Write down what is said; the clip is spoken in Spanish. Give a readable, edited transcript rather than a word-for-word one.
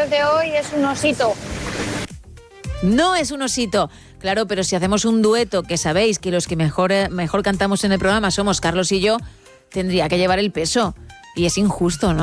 cumpleaños de hoy es un osito. No es un osito. Claro, pero si hacemos un dueto, que sabéis que los que mejor cantamos en el programa somos Carlos y yo, tendría que llevar el peso. Y es injusto, ¿no?